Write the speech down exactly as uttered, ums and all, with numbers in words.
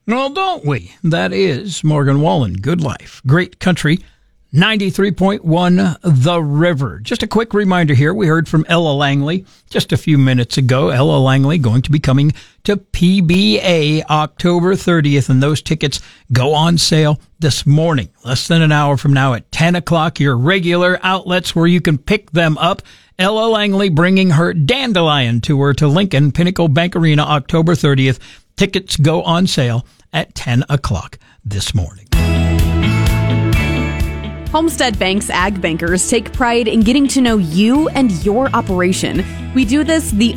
Well, don't we? That is Morgan Wallen. Good life. Great country. ninety-three point one The River. Just a quick reminder here. We heard from Ella Langley just a few minutes ago. Ella Langley going to be coming to P B A October thirtieth, and those tickets go on sale this morning, less than an hour from now at ten o'clock. Your regular outlets where you can pick them up. Ella Langley bringing her Dandelion tour to Lincoln Pinnacle Bank Arena October thirtieth. Tickets go on sale at ten o'clock this morning. Homestead Bank's Ag Bankers take pride in getting to know you and your operation. We do this the